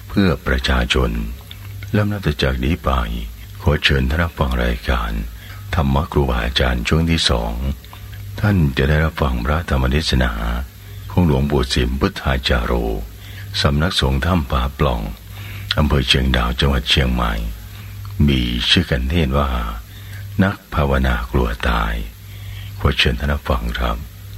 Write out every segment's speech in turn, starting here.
เพื่อประชาชนลำดับจากนี้ไปขอเชิญท่านรับฟังรายการธรรมครูบาอาจารย์ช่วงที่2ท่านจะได้รับฟังพระธรรมเทศนาของหลวงปู่สิมพุทธาจาโรสำนักสงฆ์ถ้ำป่าปล่องอำเภอเชียงดาวจังหวัดเชียงใหม่มีชื่อกันเทศว่านักภาวนากลัวตายขอเชิญท่านรับฟังครับ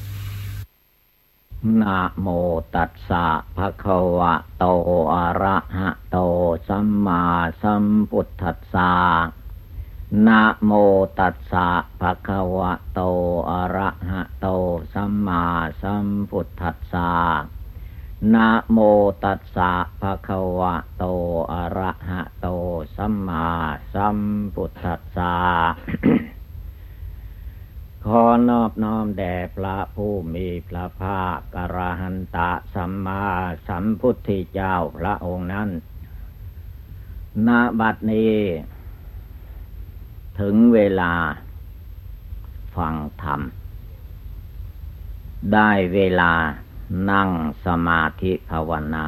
นะโมตัสสะภะคะวะโตอะระหะโตสัมมาสัมพุทธัสสะนะโมตัสสะภะคะวะโตอะระหะโตสัมมาสัมพุทธัสสะนะโมตัสสะภะคะวะโตอะระหะโตสัมมาสัมพุทธัสสะ ขอนอบน้อมแด่พระผู้มีพระภาคอรหันตสัมมาสัมพุทธเจ้าพระองค์นั้นณบัดนี้ถึงเวลาฟังธรรมได้เวลานั่งสมาธิภาวนา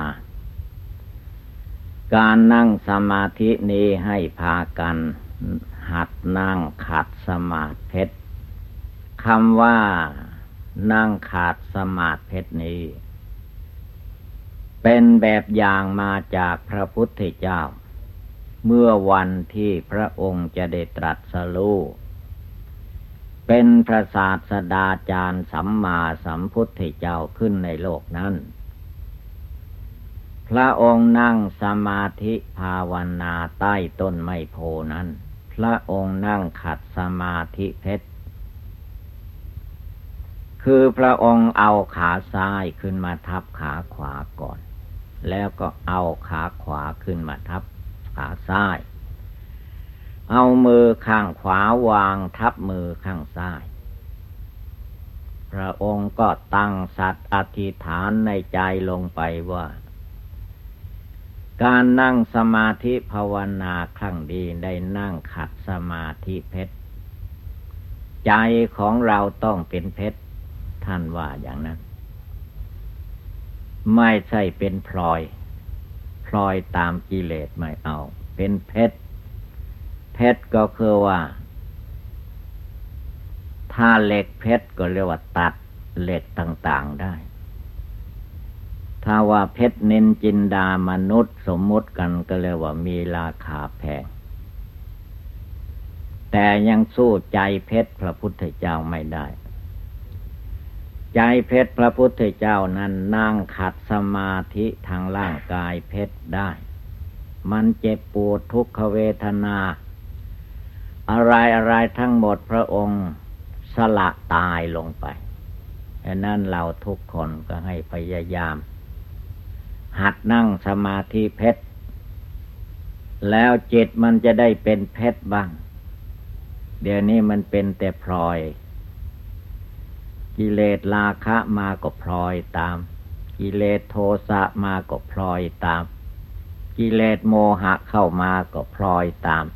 การนั่งสมาธินี้ให้พากันหัดนั่งขัดสมาธิคำว่านั่งขาดสมาธินี้เป็นแบบอย่างมาจากพระพุทธเจ้าเมื่อวันที่พระองค์จะได้ตรัสรู้เป็นพระศาสดาจารย์สัมมาสัมพุทธเจ้าขึ้นในโลกนั้นพระองค์นั่งสมาธิภาวนาใต้ต้นไมโพนั้นพระองค์นั่งขัดสมาธิเพชรคือพระองค์เอาขาซ้ายขึ้นมาทับขาขวาก่อนแล้วก็เอาขาขวาขึ้นมาทับขาซ้ายเอามือข้างขวาวางทับมือข้างซ้ายพระองค์ก็ตั้งสัตย์อธิษฐานในใจลงไปว่าการนั่งสมาธิภาวนาครั้งนี้ได้นั่งขัดสมาธิเพชรใจของเราต้องเป็นเพชรท่านว่าอย่างนั้นไม่ใช่เป็นพลอยพลอยตามกิเลสไม่เอาเป็นเพชรเพชรก็คือว่าถ้าเหล็กเพชรก็เรียกว่าตัดเหล็กต่างๆได้ถ้าว่าเพชรนินจินดามนุษย์สมมุติกันก็เรียกว่ามีราคาแพงแต่ยังสู้ใจเพชรพระพุทธเจ้าไม่ได้ใจเพชรพระพุทธเจ้านั้นนั่งขัดสมาธิทางร่างกายเพชรได้มันเจ็บปวดทุกขเวทนาอะไรทั้งหมดพระองค์สละตายลงไปดังนั้นเราทุกคนก็ให้พยายามหัดนั่งสมาธิเพชรแล้วจิตมันจะได้เป็นเพชรบ้างเดี๋ยวนี้มันเป็นแต่พลอยกิเลสราคะมาก็พลอยตามกิเลสโทสะมาก็พลอยตามกิเลสโมหะเข้ามาก็พลอยตาม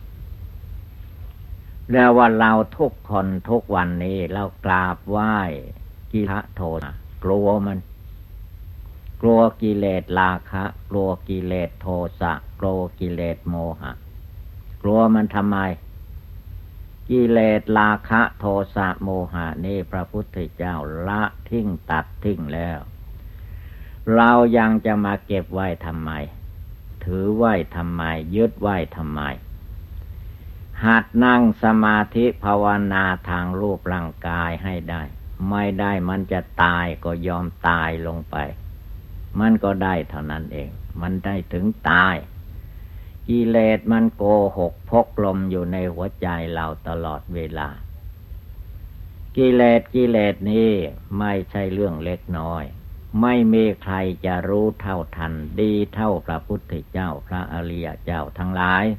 แล้วว่าเราทุกคนทุกวันนี้เรากราบไหว้กิเลสโทสะกลัวมันกลัวกิเลสราคะกลัวกิเลสโทสะกลัวกิเลสโมหะกลัวมันทำไมกิเลสราคะโทสะโมหะนี่พระพุทธเจ้าละทิ้งตัดทิ้งแล้วเรายังจะมาเก็บไว้ทำไมถือไว้ทำไมยึดไว้ทำไมหัดนั่งสมาธิภาวนาทางรูปร่างกายให้ได้ไม่ได้มันจะตายก็ยอมตายลงไปมันก็ได้เท่านั้นเองมันได้ถึงตายกิเลสมันโกหกพกลมอยู่ในหัวใจเราตลอดเวลากิเลสนี้ไม่ใช่เรื่องเล็กน้อยไม่มีใครจะรู้เท่าทันดีเท่าพระพุทธเจ้าพระอริยเจ้าทั้งหลาย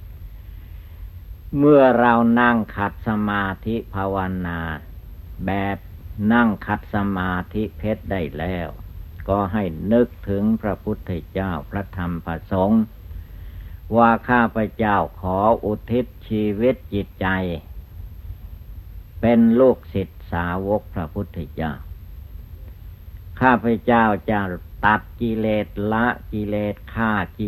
เมื่อเรานั่งขัดสมาธิภาวนาแบบนั่งขัดสมาธิเพชรได้แล้วก็ให้นึกถึงพระพุทธเจ้าพระธรรมพระสงฆ์ ว่าข้าพเจ้าขออุทิศชีวิตจิตใจเป็นลูกศิษย์สาวกพระพุทธเจ้าข้าพเจ้าจะตัดกิเลสละกิเลสฆ่ากิ